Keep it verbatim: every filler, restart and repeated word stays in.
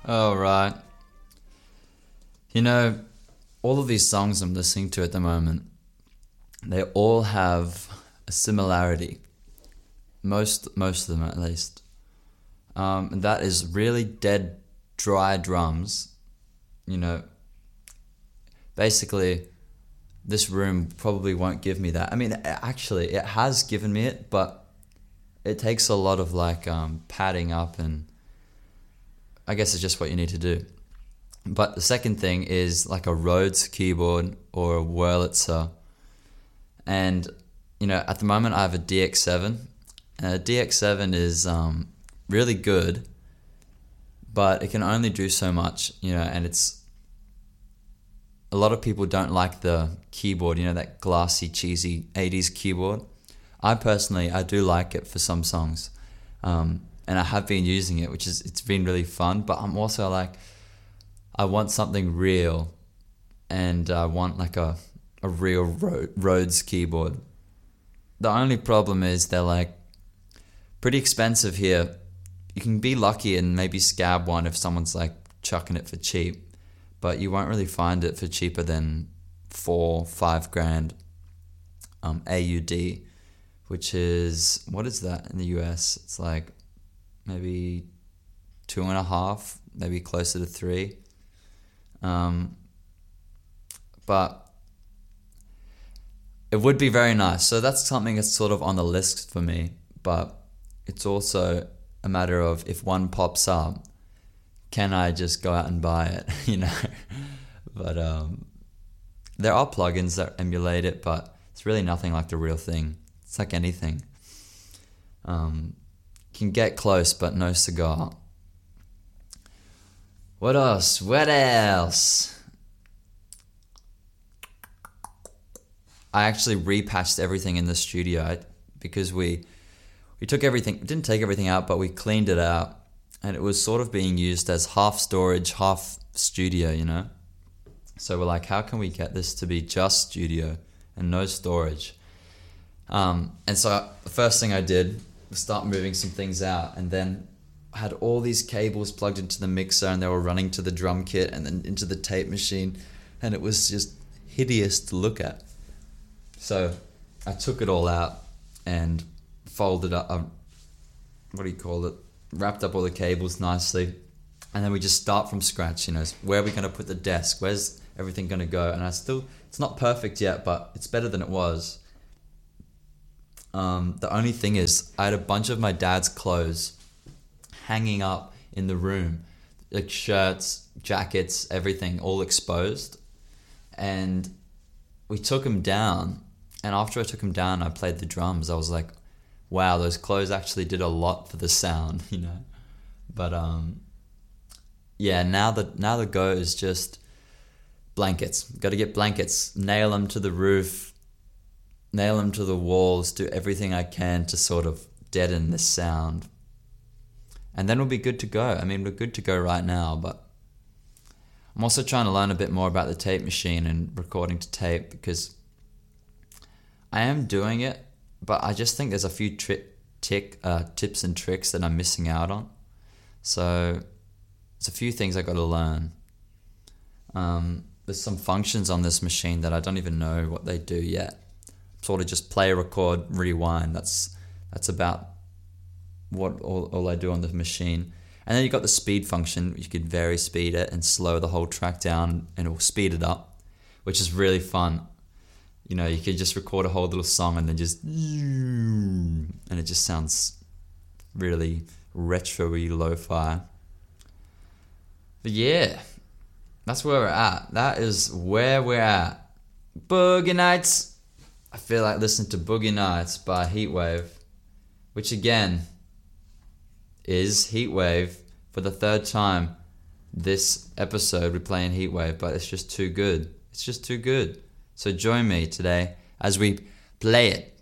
All right. You know, all of these songs I'm listening to at the moment, they all have a similarity. Most most of them, at least. Um, and that is really dead, dry drums. You know, basically, this room probably won't give me that. I mean, actually, it has given me it, but it takes a lot of like um, padding up, and I guess it's just what you need to do. But the second thing is like a Rhodes keyboard or a Wurlitzer. And, you know, at the moment I have a D X seven. And a D X seven is um, really good, but it can only do so much, you know, and it's... A lot of people don't like the keyboard, you know, that glassy, cheesy eighties keyboard. I personally, I do like it for some songs. Um, and I have been using it, which is, it's been really fun, but I'm also like... I want something real, and I want like a, a real Ro- Rhodes keyboard. The only problem is they're like pretty expensive here. You can be lucky and maybe scab one if someone's like chucking it for cheap, but you won't really find it for cheaper than four, five grand um, A U D, which is, what is that in the U S? It's like maybe two and a half, maybe closer to three. Um, but it would be very nice. So that's something that's sort of on the list for me, but it's also a matter of if one pops up, can I just go out and buy it, you know? But um, there are plugins that emulate it, but it's really nothing like the real thing. It's like anything. Um, can get close, but no cigar. What else? What else? I actually repatched everything in the studio because we we took everything, didn't take everything out, but we cleaned it out, and it was sort of being used as half storage, half studio, you know? So we're like, how can we get this to be just studio and no storage? Um, and so the first thing I did was start moving some things out, and then I had all these cables plugged into the mixer, and they were running to the drum kit and then into the tape machine, and it was just hideous to look at. So I took it all out and folded up, um, what do you call it, wrapped up all the cables nicely, and then we just start from scratch, you know, where are we going to put the desk, where's everything going to go? And I still, it's not perfect yet, but it's better than it was. Um, the only thing is, I had a bunch of my dad's clothes hanging up in the room, like shirts, jackets, everything, all exposed. And we took them down, and after I took them down, I played the drums. I was like, wow, those clothes actually did a lot for the sound, you know. But um, yeah, now the now the go is just blankets. Got to get blankets, nail them to the roof, nail them to the walls, do everything I can to sort of deaden the sound. And then we'll be good to go. I mean, we're good to go right now, but I'm also trying to learn a bit more about the tape machine and recording to tape, because I am doing it, but I just think there's a few tri- tick, uh, tips and tricks that I'm missing out on. So there's a few things I got to learn. Um, there's some functions on this machine that I don't even know what they do yet. Sort of just play, record, rewind. That's that's about what all, all I do on the machine. And then you got the speed function. You could vary speed it and slow the whole track down, and it will speed it up, which is really fun. You know, you could just record a whole little song and then just, and it just sounds really retro-y, lo-fi. But yeah, that's where we're at. That is where we're at. Boogie Nights. I feel like listening to Boogie Nights by Heatwave, which again is Heatwave. For the third time this episode we're playing Heatwave, but it's just too good. It's just too good. So join me today as we play it.